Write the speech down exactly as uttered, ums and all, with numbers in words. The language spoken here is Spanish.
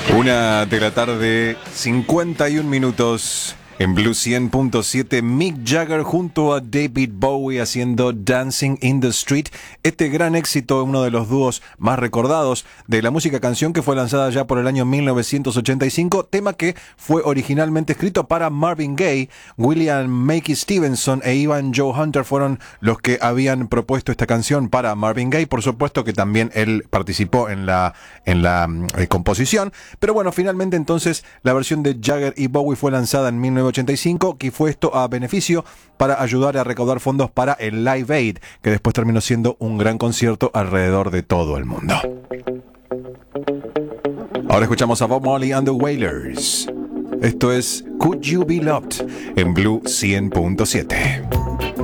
Una de la tarde, cincuenta y un minutos. En Blue cien punto siete, Mick Jagger junto a David Bowie haciendo Dancing in the Street. Este gran éxito, uno de los dúos más recordados de la música canción, que fue lanzada ya por el año mil novecientos ochenta y cinco, tema que fue originalmente escrito para Marvin Gaye. William Makey Stevenson e Ivan Joe Hunter fueron los que habían propuesto esta canción para Marvin Gaye. Por supuesto que también él participó en la, en la eh, composición. Pero bueno, finalmente entonces la versión de Jagger y Bowie fue lanzada en mil novecientos ochenta y cinco, que fue esto a beneficio para ayudar a recaudar fondos para el Live Aid, que después terminó siendo un gran concierto alrededor de todo el mundo. Ahora escuchamos a Bob Marley and the Wailers. Esto es Could You Be Loved en Blue cien punto siete.